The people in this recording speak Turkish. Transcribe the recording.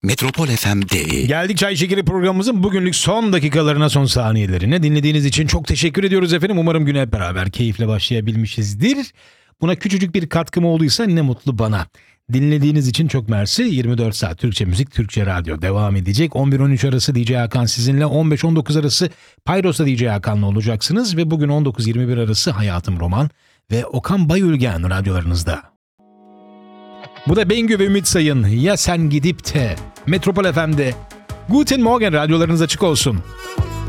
Metropol FM'de. Geldik Çay Şekeri programımızın bugünlük son dakikalarına, son saniyelerine. Dinlediğiniz için çok teşekkür ediyoruz efendim. Umarım güne hep beraber keyifle başlayabilmişizdir. Buna küçücük bir katkım olduysa ne mutlu bana. Dinlediğiniz için çok mersi. 24 saat Türkçe müzik, Türkçe radyo devam edecek. 11-13 arası DJ Hakan sizinle, 15-19 arası Payros'ta DJ Hakan'la olacaksınız. Ve bugün 19-21 arası Hayatım Roman ve Okan Bayülgen radyolarınızda. Bu da Bengü ve Ümit Sayın. Ya sen gidip de Metropol FM'de. Guten Morgen, radyolarınız açık olsun.